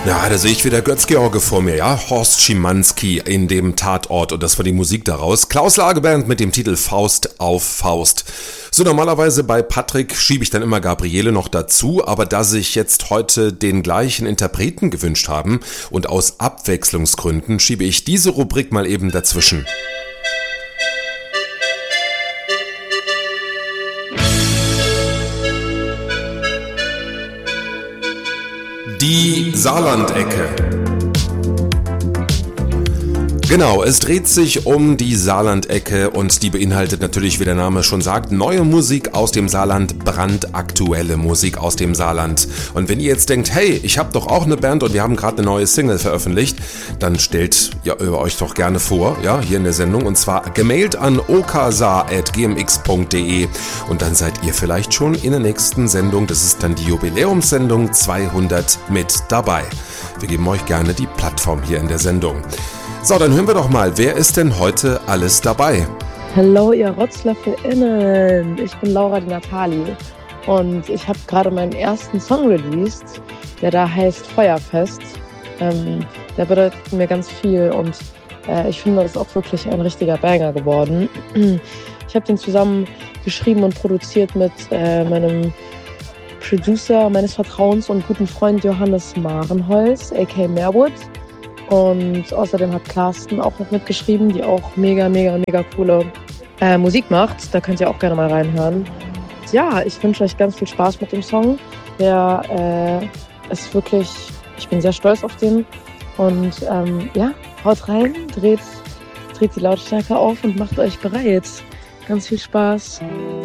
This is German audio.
Ja, da sehe ich wieder Götz-George vor mir, ja. Horst Schimanski in dem Tatort und das war die Musik daraus. Klaus Lageband mit dem Titel Faust auf Faust. So, normalerweise bei Patrick schiebe ich dann immer Gabriele noch dazu, aber da sich jetzt heute den gleichen Interpreten gewünscht haben und aus Abwechslungsgründen schiebe ich diese Rubrik mal eben dazwischen. Die Saarlandecke. Genau, es dreht sich um die Saarlandecke und die beinhaltet natürlich, wie der Name schon sagt, neue Musik aus dem Saarland, brandaktuelle Musik aus dem Saarland. Und wenn ihr jetzt denkt, hey, ich habe doch auch eine Band und wir haben gerade eine neue Single veröffentlicht, dann stellt ihr euch doch gerne vor, ja, hier in der Sendung, und zwar gemailt an oksaar@gmx.de und dann seid ihr vielleicht schon in der nächsten Sendung, das ist dann die Jubiläumssendung 200 mit dabei. Wir geben euch gerne die Plattform hier in der Sendung. So, dann hören wir doch mal, wer ist denn heute alles dabei? Hallo ihr RotzlöffelInnen, ich bin Laura Di Natali und ich habe gerade meinen ersten Song released, der da heißt Feuerfest. Der bedeutet mir ganz viel und ich finde, das ist auch wirklich ein richtiger Banger geworden. Ich habe den zusammen geschrieben und produziert mit meinem Producer meines Vertrauens und guten Freund Johannes Marenholz, a.k.a. Meerwood. Und außerdem hat Carsten auch noch mitgeschrieben, die auch mega coole Musik macht. Da könnt ihr auch gerne mal reinhören. Ja, ich wünsche euch ganz viel Spaß mit dem Song. Der ist wirklich, ich bin sehr stolz auf den. Und ja, haut rein, dreht die Lautstärke auf und macht euch bereit. Ganz viel Spaß.